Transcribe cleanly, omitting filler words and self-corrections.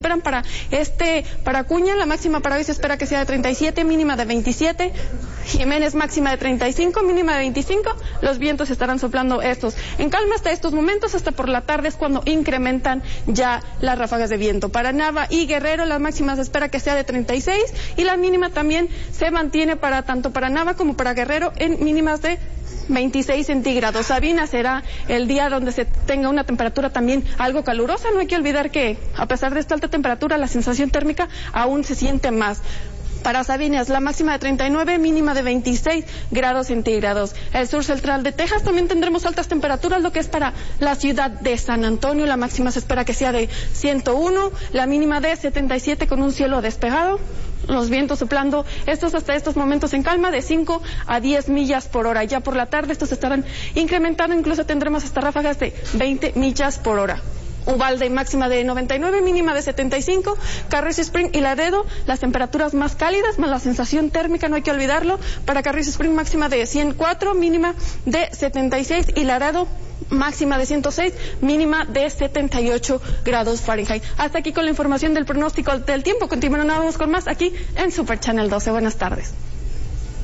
esperan para Acuña, la máxima para hoy se espera que sea de 37, mínima de 27. Jiménez, máxima de 35, mínima de 25. Los vientos estarán soplando estos en calma hasta estos momentos, hasta por la tarde es cuando incrementan ya las ráfagas de viento. Para Nava y Guerrero, la máxima se espera que sea de 36 y la mínima también se mantiene tanto para Nava como para Guerrero en mínimas de 26 centígrados. Sabina será el día donde se tenga una temperatura también algo calurosa. No hay que olvidar que a pesar de esta alta temperatura, la sensación térmica aún se siente más. Para Sabinas, la máxima de 39, mínima de 26 grados centígrados. El sur central de Texas también tendremos altas temperaturas, lo que es para la ciudad de San Antonio. La máxima se espera que sea de 101, la mínima de 77 con un cielo despejado. Los vientos soplando hasta estos momentos en calma de 5 a 10 millas por hora. Ya por la tarde estos estarán incrementando, incluso tendremos hasta ráfagas de 20 millas por hora. Uvalde, máxima de 99, mínima de 75, Carrizo Spring y Laredo, las temperaturas más cálidas, más la sensación térmica, no hay que olvidarlo. Para Carrizo Spring, máxima de 104, mínima de 76 y Laredo, máxima de 106, mínima de 78 grados Fahrenheit. Hasta aquí con la información del pronóstico del tiempo. Continuamos con más aquí en Super Channel 12. Buenas tardes.